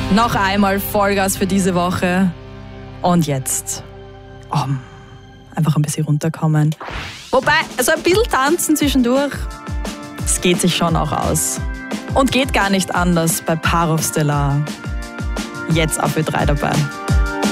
Noch einmal Vollgas für diese Woche. Und jetzt einfach ein bisschen runterkommen. Wobei, so ein bisschen tanzen zwischendurch, es geht sich schon auch aus. Und geht gar nicht anders bei Parov Stellar. Jetzt auf Ö3 dabei.